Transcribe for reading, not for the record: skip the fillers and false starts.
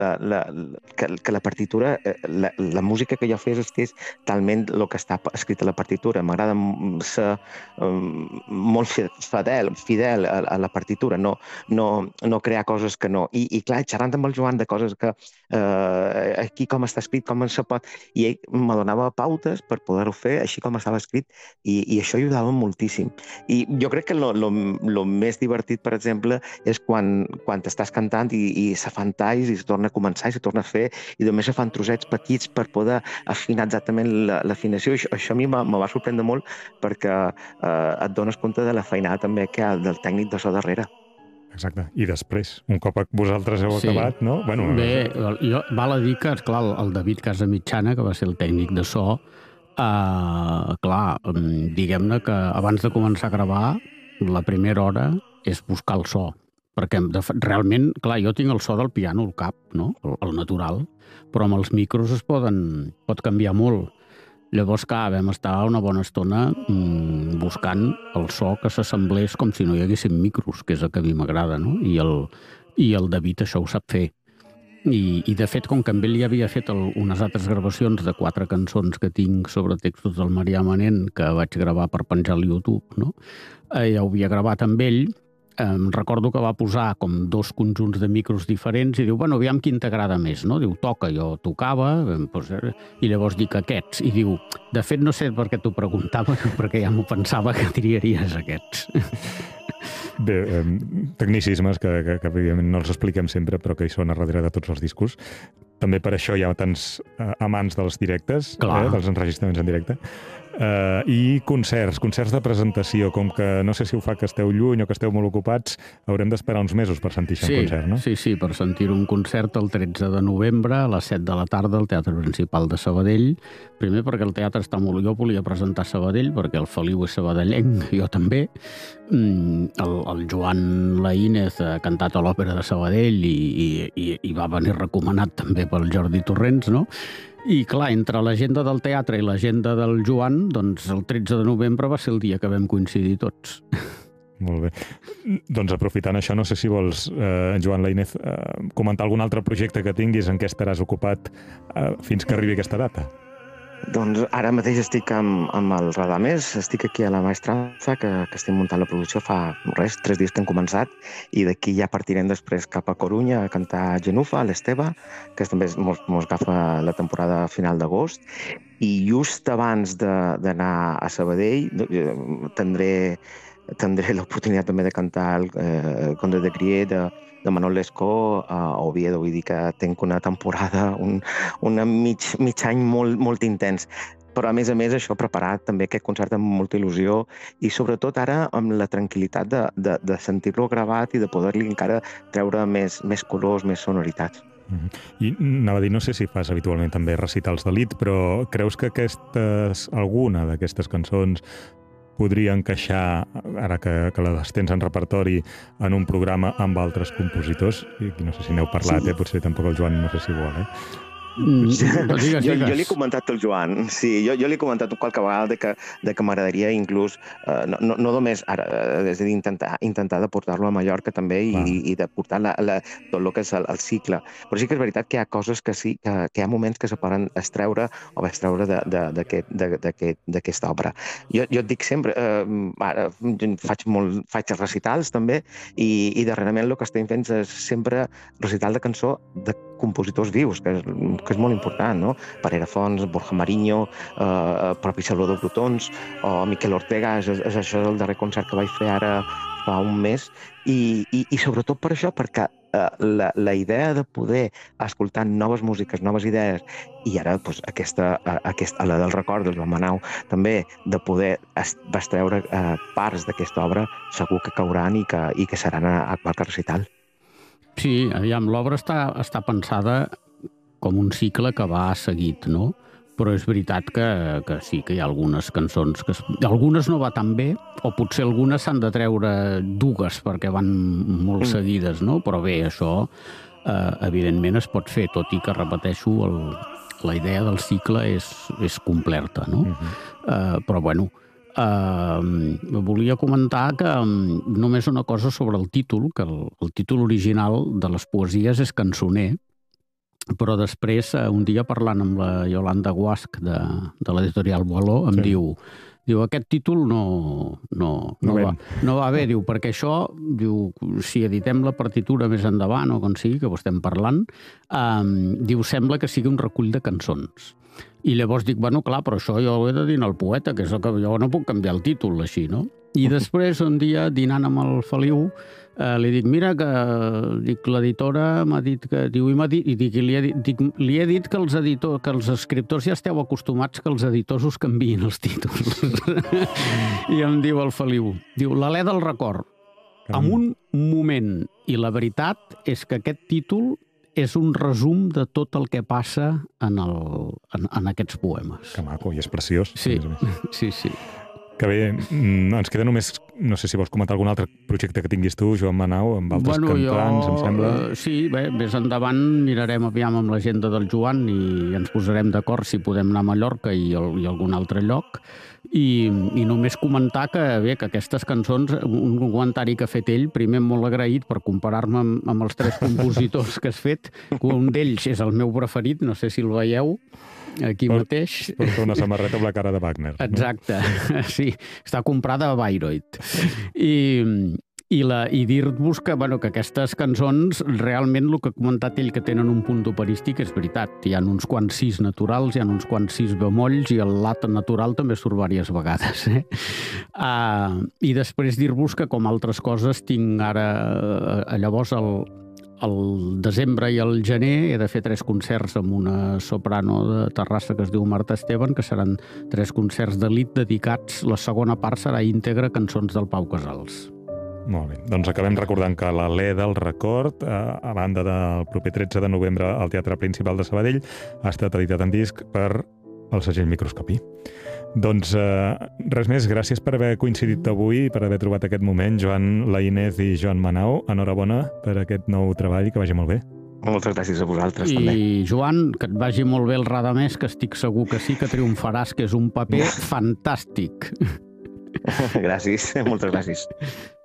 que la partitura, la música que jo fes és talment el que està escrit a la partitura. M'agrada ser molt fidel a la partitura, no crear coses que no. I clar, xerrant amb el Joan de coses que aquí com està escrit, com se pot, i ell me donava pautes per poder-ho fer així com estava escrit, i això ajudava moltíssim. I jo crec que el més divertit, per exemple, és quan estàs cantant i se fan talls i se torna a començar i se torna a fer i només se fan trossets petits per poder afinar exactament l'afinació. Això a mi me va sorprendre molt perquè et dones compte de la feinada també que hi ha del tècnic de so darrere. Exacte. I després, un cop vosaltres heu acabat, no? Bueno, bé, val a dir que, esclar, el David Casamitjana, que va ser el tècnic de so, clar, diguem-ne que abans de començar a gravar, la primera hora és buscar el so. Perquè realment, clar, jo tinc el so del piano al cap, no? El natural, però amb els micros pot canviar molt. Llavors, clar, vam estar una bona estona buscant el so que s'assemblés com si no hi haguessin micros, que és el que a mi m'agrada, no? I el David això ho sap fer. I de fet, com que amb ell ja havia fet unes altres gravacions de 4 cançons que tinc sobre textos del Marià Manent, que vaig gravar per penjar al YouTube, no? Ja ho havia gravat amb ell. Recordo que va posar com 2 conjunts de micros diferents i diu, bueno, aviam quin t'agrada més, no? Diu, toca, jo tocava, i llavors dic aquests. I diu, de fet, no sé per què t'ho preguntava, perquè ja m'ho pensava que triaries aquests. Bé, tecnicismes que evidentment no els expliquem sempre, però que hi són a darrere de tots els discos. També per això hi ha tants amants dels directes, dels enregistraments en directe. I concerts de presentació, com que no sé si ho fa que esteu lluny o que esteu molt ocupats, haurem d'esperar uns mesos per sentir això en concert, no? Sí, per sentir un concert el 13 de novembre a les 7 de la tarda al Teatre Principal de Sabadell. Primer perquè el teatre està molt... Jo volia presentar Sabadell perquè el Feliu és sabadellenc, jo també. El Joan Laínez ha cantat a l'Òpera de Sabadell i va venir recomanat també pel Jordi Torrents, no? I clar, entre l'agenda del teatre i l'agenda del Joan, doncs el 13 de novembre va ser el dia que vam coincidir tots. Molt bé. Doncs aprofitant això, no sé si vols, Joan Laínez, comentar algun altre projecte que tinguis en què estaràs ocupat fins que arribi aquesta data. Doncs ara mateix estic amb el Radames, estic aquí a la Maestranza, que estic muntant la producció fa 3 dies que hem començat, i d'aquí ja partirem després cap a Corunya a cantar Genufa, a l'Esteve, que també mos agafa la temporada final d'agost, i just abans d'anar a Sabadell tindré l'oportunitat també de cantar el Conde de Grier de Manol Lescaut a Oviedo. Vull dir que tinc una temporada, un mig any molt intens. Però, a més, això preparat també aquest concert amb molta il·lusió i, sobretot, ara amb la tranquil·litat de sentir-lo gravat i de poder-li encara treure més colors, més sonoritats. I anava a dir, no sé si fas habitualment també recitals d'elit, però creus que alguna d'aquestes cançons podria encaixar, ara que les tens en repertori, en un programa amb altres compositors? I no sé si n'heu parlat, potser tampoc el Joan no sé si vol, Jo li he comentat al Joan, sí, jo li he comentat qualque vegada que m'agradaria inclús, no només ara, és a dir, intentar de portar-lo a Mallorca també i de portar tot el que és el cicle. Però sí que és veritat que hi ha coses que sí, que hi ha moments que se poden extreure d'aquesta obra. Jo et dic sempre, ara faig recitals també i darrerament el que estem fent és sempre recital de cançó de compositors vius, que és molt important, no? Parera Fons, Borja Mariño, propi Salvador Brotons o Miquel Ortega, això és el darrer concert que vaig fer ara fa un mes, i sobretot per això, perquè la idea de poder escoltar noves músiques, noves idees, i ara aquesta, la del record del Joan Manau, també de poder extreure parts d'aquesta obra, segur que cauran i que seran a qualque recital. Sí, aviam, l'obra està pensada com un cicle que va seguit, no? Però és veritat que sí, que hi ha algunes cançons que algunes no va tan bé, o potser algunes s'han de treure dues perquè van molt seguides, no? Però bé, això evidentment es pot fer, tot i que, repeteixo, la idea del cicle és completa, no? Però bueno, volia comentar que només una cosa sobre el títol, que el títol original de les poesies és Cançoner, Però després, un dia parlant amb la Yolanda Guasch de l'editorial Boaló, em diu, aquest títol no va bé, diu, perquè això, diu, si editem la partitura més endavant, o com sigui, que ho estem parlant, diu, sembla que sigui un recull de cançons. I llavors dic, bueno, clar, però això jo ho he de dir al poeta, que és el que jo no puc canviar el títol així, no? I després, un dia, dinant amb el Feliu, li dic, mira, que l'editora m'ha dit que... Li he dit que els escriptors ja esteu acostumats que els editors us canviïn els títols. I em diu el Feliu, diu, l'Alè del record, en un moment, i la veritat és que aquest títol és un resum de tot el que passa en aquests poemes. Que maco, i és preciós. Sí. Que bé, ens queda només, no sé si vols comentar algun altre projecte que tinguis tu, Joan Manau, amb altres cantants, em sembla. Sí, bé, més endavant mirarem aviam amb l'agenda del Joan i ens posarem d'acord si podem anar a Mallorca i algun altre lloc. I només comentar que aquestes cançons, un comentari que ha fet ell, primer molt agraït per comparar-me amb els 3 compositors que has fet, un d'ells és el meu preferit, no sé si el veieu, aquí mateix. Porta una samarreta amb la cara de Wagner. Exacte, no? Sí, està comprada a Bayreuth. I dir-vos que aquestes cançons, realment el que ha comentat ell, que tenen un punt operístic, és veritat. Hi ha uns quants 6 naturals, hi ha uns quants 6 bemolls, i el lat natural també surt diverses vegades. I després dir-vos que, com altres coses, tinc ara, llavors, el desembre i el gener he de fer 3 concerts amb una soprano de Terrassa que es diu Marta Esteban, que seran 3 concerts d'elit dedicats. La segona part serà íntegra cançons del Pau Casals. Molt bé. Doncs acabem recordant que l'Alè del record, a banda del proper 13 de novembre al Teatre Principal de Sabadell, ha estat editat en disc per el segell Microscopí. Doncs res més, gràcies per haver coincidit avui, per haver trobat aquest moment, Joan Laínez i Joan Manau. Enhorabona per aquest nou treball, que vagi molt bé. Moltes gràcies a vosaltres, també. I, Joan, que et vagi molt bé el Radamés, que estic segur que sí, que triomfaràs, que és un paper fantàstic. Gràcies, moltes gràcies.